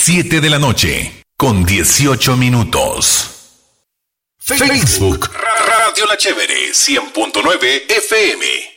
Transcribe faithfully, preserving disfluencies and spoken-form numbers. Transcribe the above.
siete de la noche, con dieciocho minutos. Facebook, Radio La Chévere, cien punto nueve F M.